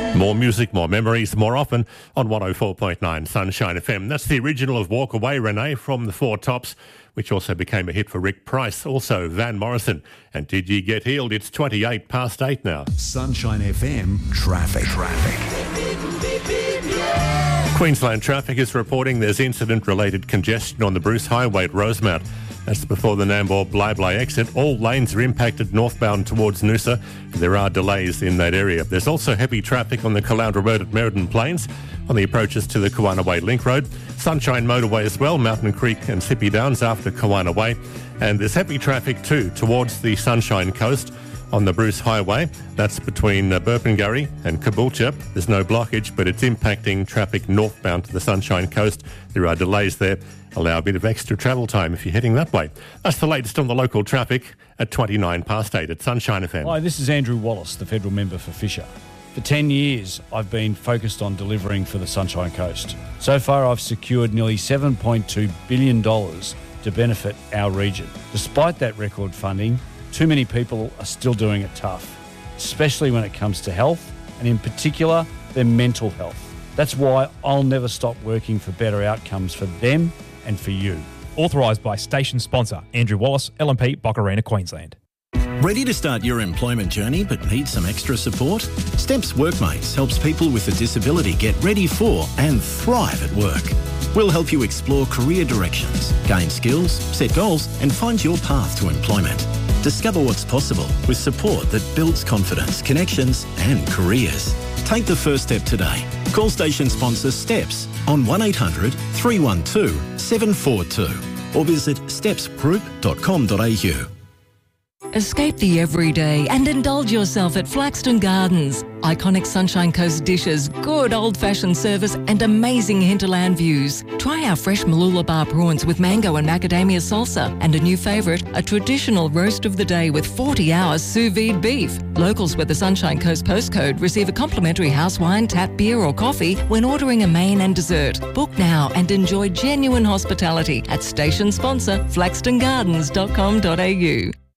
More music, more memories, more often on 104.9 Sunshine FM. That's the original of Walk Away, Renee, from the Four Tops, which also became a hit for Rick Price. Also Van Morrison. And Did You Get Healed? It's 28 past 8 now. Sunshine FM traffic. Queensland Traffic is reporting there's incident-related congestion on the Bruce Highway at Rosemount. That's before the Nambour Blybley exit. All lanes are impacted northbound towards Noosa. There are delays in that area. There's also heavy traffic on the Caloundra Road at Merredin Plains on the approaches to the Kawana Way Link Road. Sunshine Motorway as well, Mountain Creek and Sippy Downs after Kawana Way. And there's heavy traffic too towards the Sunshine Coast on the Bruce Highway. That's between Burpengurry and Caboolture. There's no blockage, but it's impacting traffic northbound to the Sunshine Coast. There are delays there. Allow a bit of extra travel time if you're heading that way. That's the latest on the local traffic at 29 past 8 at Sunshine FM. Hi, this is Andrew Wallace, the federal member for Fisher. For 10 years, I've been focused on delivering for the Sunshine Coast. So far, I've secured nearly $7.2 billion to benefit our region. Despite that record funding, too many people are still doing it tough, especially when it comes to health, and in particular, their mental health. That's why I'll never stop working for better outcomes for them and for you. Authorised by station sponsor Andrew Wallace, LNP, Boccarina, Queensland. Ready to start your employment journey but need some extra support? Steps Workmates helps people with a disability get ready for and thrive at work. We'll help you explore career directions, gain skills, set goals and find your path to employment. Discover what's possible with support that builds confidence, connections and careers. Take the first step today. Call station sponsor Steps on 1800 312 742 or visit stepsgroup.com.au. Escape the everyday and indulge yourself at Flaxton Gardens. Iconic Sunshine Coast dishes, good old-fashioned service and amazing hinterland views. Try our fresh Mooloolaba prawns with mango and macadamia salsa and a new favourite, a traditional roast of the day with 40 hours sous vide beef. Locals with the Sunshine Coast postcode receive a complimentary house wine, tap beer or coffee when ordering a main and dessert. Book now and enjoy genuine hospitality at station sponsor flaxtongardens.com.au.